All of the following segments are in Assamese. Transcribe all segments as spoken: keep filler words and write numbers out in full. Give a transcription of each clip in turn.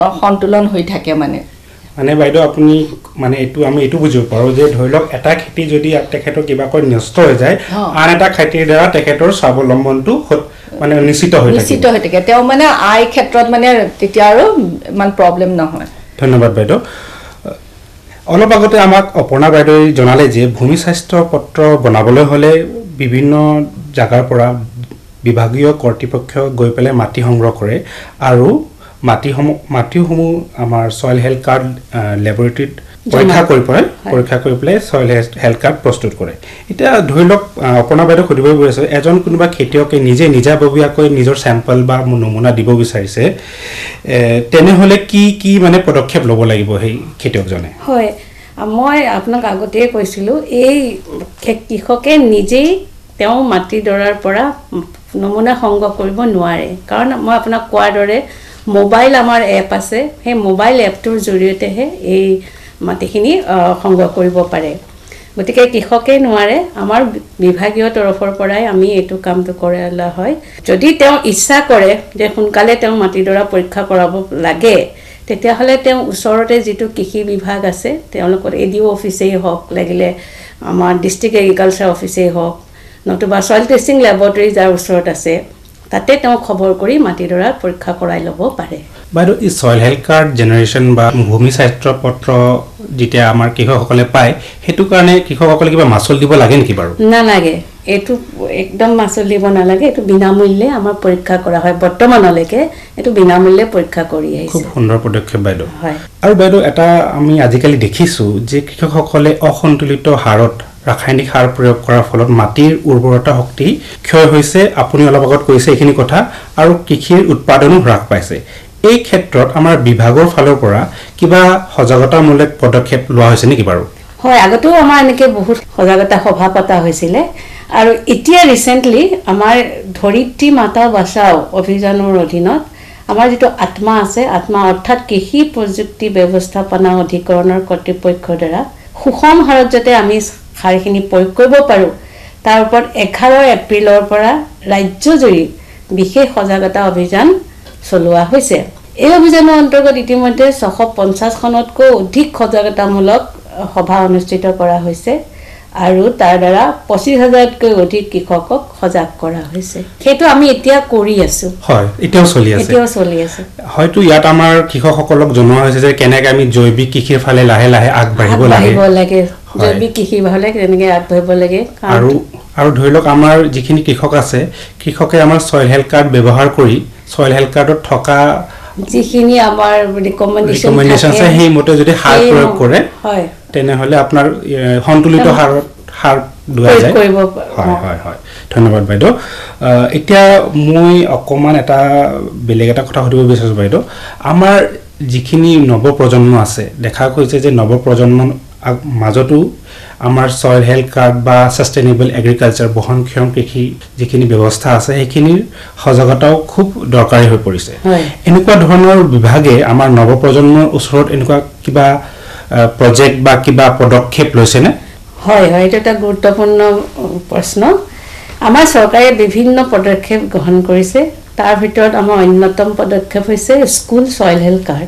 সন্তুলন হৈ থাকে মানে মানে বাইদেউ আপুনি মানে এইটো আমি এইটো বুজিব পাৰো যে ধৰি লওক এটা খেতি যদি তেখেতৰ কিবা কৈ নষ্ট হৈ যায় আন এটা খেতিৰ দ্বাৰা তেখেতৰ স্বাৱলম্বনটো মানে নিশ্চিত হৈ থাকে নিশ্চিত হৈ থাকে তেওঁ মানে আই ক্ষেত্ৰত মানে তেতিয়া আৰু ইমান প্ৰব্লেম নহয় ধন্যবাদ বাইদেউ অলপ আগতে আমাক অপৰ্ণা বাইদেৱে জনালে যে ভূমি স্বাস্থ্য পত্ৰ বনাবলৈ হলে বিভিন্ন জাগাৰ পৰা বিভাগীয় কৰ্তৃপক্ষ গৈ পেলাই মাটি সংগ্ৰহ কৰে আৰু মাটিসমূহ মাটিসমূহ আমাৰ সয়েল হেলথ কাৰ্ড ল্যাবৰেটৰীত পৰীক্ষা কৰি পেলাই পৰীক্ষা কৰি পেলাই সয়েল হেলথ কাৰ্ড প্ৰস্তুত কৰে এতিয়া ধৰি লওক অপৰ্ণা বাইদেউ সুধিব বিচাৰিছে এজন কোনোবা খেতিয়কে নিজে নিজাববীয়াকৈ নিজৰ স্যাম্পল বা নমুনা দিব বিচাৰিছে তেনেহলে কি কি মানে পদক্ষেপ ল'ব লাগিব সেই খেতিয়কজনে হয় মই আপোনাক আগতেই কৈছিলো এই কৃষকে নিজেই তেওঁ মাটিডৰাৰ পৰা নমুনা সংগ্ৰহ কৰিব নোৱাৰে কাৰণ মই আপোনাক কোৱাৰ দৰে মোবাইল আমাৰ এপ আছে সেই মোবাইল এপটোৰ জৰিয়তেহে এই মাটিখিনি সংগ্ৰহ কৰিব পাৰে গতিকে কৃষকে নোৱাৰে আমাৰ বিভাগীয় তৰফৰ পৰাই আমি এইটো কামটো কৰালা হয় যদি তেওঁ ইচ্ছা কৰে যে সোনকালে তেওঁ মাটিডৰা পৰীক্ষা কৰাব লাগে তেতিয়া হলে তেওঁ ওচৰতে যেটো কৃষি বিভাগ আছে তেওঁলোকৰ এডিও অফিচেই হওক লাগিলে আমাৰ ডিস্ট্ৰিক্ট এগ্ৰিকালচাৰ অফিচেই হওক নতুবা সয়েল টেষ্টিং ল্যাবৰেটৰী যাৰ ওচৰত আছে তাতে তেওঁ খবৰ কৰি মাটিডৰা পৰীক্ষা কৰাই ল'ব পাৰে বাইদেউ এই সয়েল হেলথ কাৰ্ড জেনাৰেশ্যন বা ভূমি স্বাস্থ্য পত্ৰ যেতিয়া আমাৰ কৃষকসকলে পায় হেতু কাৰণে কৃষকসকলে কিবা মাছল দিব লাগে নেকি বাৰু নালাগে এটো একদম মাছল দিব নালাগে এটো বিনামূল্যে আমাৰ পৰীক্ষা কৰা হয় বৰ্তমানলৈকে এটো বিনামূল্যে পৰীক্ষা কৰি আহিছে খুব সুন্দৰ পদক্ষেপ বাইদেউ হয় আৰু বাইদেউ এটা আমি আজিকালি দেখিছো যে কৃষকসকলে অসন্তুলিত হাৰত ৰাসায়নিক সাৰ প্ৰয়োগ কৰাৰ ফলত মাটিৰ উৰ্বৰতা শক্তি ক্ষয় হৈছে আপুনি অলপ আগত কৈছে এইখিনি কথা আৰু কৃষিৰ উৎপাদনো হ্ৰাস পাইছে এই ক্ষেত্ৰত আমাৰ বিভাগৰ ফালৰ পৰা কিবা সজাগতামূলক পদক্ষেপ লোৱা হৈছে নেকি বাৰু হয় আগতেও আমাৰ এনেকে বহুত সজাগতা সভা পতা হৈছিল আৰু এতিয়া ৰিসেন্টলি আমাৰ ধৰিত্ৰী মাতা বাচাও অভিযানৰ অধীনত আমাৰ যেটো আত্মা আছে আত্মা অৰ্থাৎ কৃষি প্ৰযুক্তি ব্যৱস্থাপনা অধিকৰণৰ কৰ্তৃপক্ষৰ দ্বাৰা সুষম হাৰত যাতে আমি সাৰখিনি প্ৰয়োগ কৰিব পাৰো তাৰ ওপৰত এঘাৰ এপ্ৰিলৰ পৰা ৰাজ্যজুৰি বিশেষ সজাগতা অভিযান চলোৱা হৈছে এই অভিযানৰ অন্তৰ্গত ইতিমধ্যে ছশ পঞ্চাশ খনতকৈ অধিক সজাগতামূলক সভা অনুষ্ঠিত কৰা হৈছে আৰু তাৰ দ্বাৰা পঁচিশ হাজাৰতকৈ অধিক কৃষকক সজাগ কৰা হৈছে সেইটো আমি এতিয়া কৰি আছো হয় এতিয়াও চলি আছে এতিয়াও চলি আছে হয়তো ইয়াত আমাৰ কৃষকসকলক জনোৱা হৈছে যে কেনেকৈ আমি জৈৱিক কৃষিৰ ফালে লাহে লাহে আগবাঢ়িব লাগে জৈৱিক কৃষি ভালে কেনেকৈ আগবাঢ়িব লাগে আৰু আৰু ধৰি লওক আমাৰ যিখিনি কৃষক আছে কৃষকে আমাৰ সয়েল হেলথ কাৰ্ড ব্যৱহাৰ কৰি সয়েল হেলথ কাৰ্ডত থকা যিখিনি আমাৰ ৰিকমেন্ডেশন আছে সেই মতে যদি সাৰ প্ৰয়োগ কৰে হয় তেনেহলে আপোনাৰ সন্তুলিত সাৰ সাৰ দুয়া যায় হয় হয় হয় ধন্যবাদ বাইদেউ এতিয়া মই অকমান এটা বেলেগ এটা কথা সুধিব বিচাৰিছো বাইদেউ আমাৰ যিখিনি নৱ প্ৰজন্ম আছে দেখা গৈছে যে নৱ প্ৰজন্মৰ মাজতো আমাৰ সয়েল হেলথ কাৰ্ড বা সাস্টেইনেবল এগ্ৰিকালচাৰ বহনক্ষম কৃষি যিখিনি ব্যৱস্থা আছে সেইখিনিৰ সজাগতাও খুব দৰকাৰী হৈ পৰিছে এনেকুৱা ধৰণৰ বিভাগে আমাৰ নৱ প্ৰজন্মৰ ওচৰত এনেকুৱা কিবা প্ৰজেক্ট বা কিবা পদক্ষেপ লৈছে নে হয় হয় এটা এটা গুৰুত্বপূৰ্ণ প্ৰশ্ন আমাৰ চৰকাৰে বিভিন্ন পদক্ষেপ গ্ৰহণ কৰিছে তাৰ ভিতৰত আমাৰ অন্যতম পদক্ষেপ হৈছে স্কুল সয়েল হেলথ কাৰ্ড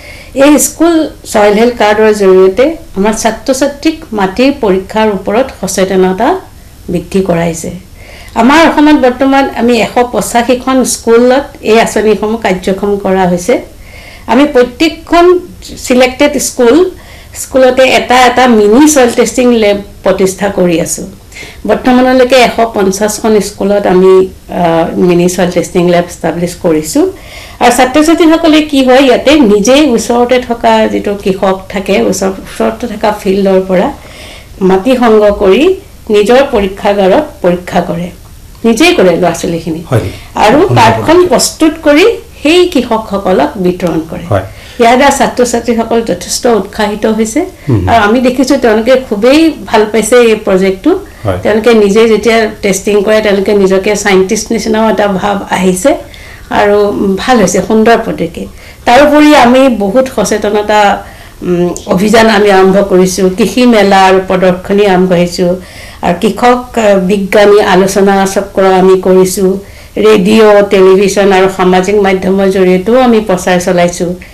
এই স্কুল সয়েল হেলথ কাৰ্ডৰ জৰিয়তে আমাৰ ছাত্ৰ ছাত্ৰীক মাটিৰ পৰীক্ষাৰ ওপৰত সচেতনতা বৃদ্ধি কৰাইছে আমাৰ অসমত বৰ্তমান আমি এশ পঁচাশী খন স্কুলত এই আঁচনিসমূহ কাৰ্যক্ষম কৰা হৈছে আমি প্ৰত্যেকখন সিলেক্টেড স্কুল স্কুলতে এটা এটা মিনি সয়েল টেষ্টিং ল্যাব প্ৰতিষ্ঠা কৰি আছো বৰ্তমানলৈকে এশ পঞ্চাশ খন স্কুলত আমি mini soil testing lab establish কৰিছো আৰু ছাত্ৰ ছাত্ৰীসকলে কি হয় ইয়াতে নিজে ওচৰতে থকা যেটো কৃষক থাকে ওচৰতে থকা ফিল্ডৰ পৰা মাটি সংগ্ৰহ কৰি নিজৰ পৰীক্ষাগাৰত পৰীক্ষা কৰে নিজে কৰে ল'ৰা-ছোৱালীখিনি আৰু কাৰ্ডখন প্ৰস্তুত কৰি সেই কৃষকসকলক বিতৰণ কৰে ইয়াৰ ছাত্ৰ ছাত্ৰীসকল যথেষ্ট উৎসাহিত হৈছে আৰু আমি দেখিছো তেওঁলোকে খুবেই ভাল পাইছে এই প্ৰজেক্টটো তেওঁলোকে নিজে যেতিয়া টেষ্টিং কৰে তেওঁলোকে নিজকে সাইন্টিষ্ট নিচিনাও এটা ভাৱ আহিছে আৰু ভাল হৈছে সুন্দৰ পদ্ধতি তাৰোপৰি আমি বহুত সচেতনতা অভিযান আমি আৰম্ভ কৰিছো কৃষি মেলা আৰু প্ৰদৰ্শনী আৰম্ভ কৰিছো আৰু কৃষক বিজ্ঞানী আলোচনা চক্ৰ আমি কৰিছো ৰেডিঅ' টেলিভিছন আৰু সামাজিক মাধ্যমৰ জৰিয়তেও আমি প্ৰচাৰ চলাইছো